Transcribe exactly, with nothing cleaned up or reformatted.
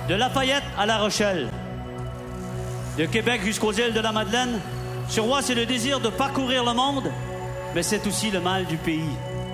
De Lafayette à La Rochelle. De Québec jusqu'aux îles de la Madeleine. Sur moi, c'est le désir de parcourir le monde, mais c'est aussi le mal du pays.